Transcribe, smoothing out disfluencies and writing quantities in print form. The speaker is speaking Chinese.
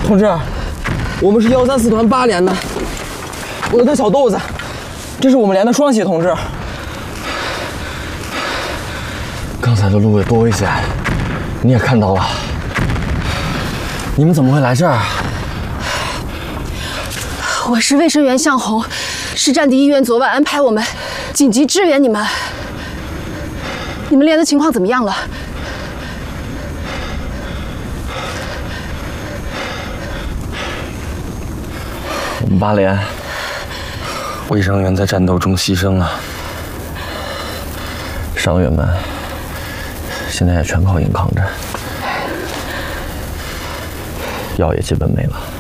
同志，我们是134团8连的，我的小豆子，这是我们连的双喜同志。刚才的路有多危险，你也看到了。你们怎么会来这儿？ 我是卫生员向红，市战地医院昨晚安排我们紧急支援你们。你们连的情况怎么样了？ 我们8连卫生员在战斗中牺牲了，伤员们现在也全靠硬抗着，药也基本没了。